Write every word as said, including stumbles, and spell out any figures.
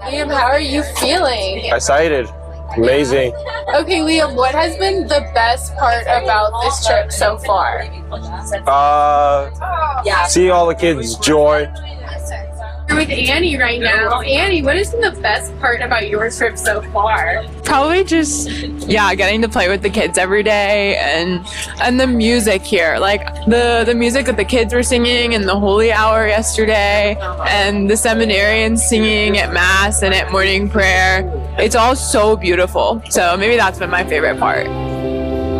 Liam, how are you feeling? Excited. Amazing. Okay, Liam, what has been the best part about this trip so far? Uh, see all the kids' joy. We're with Annie right now. Annie, what has been the best part about your trip so far? Probably just, yeah, getting to play with the kids every day and and the music here. Like the, the music that the kids were singing in the holy hour yesterday and the seminarians singing at Mass and at morning prayer. It's all so beautiful. So maybe that's been my favorite part.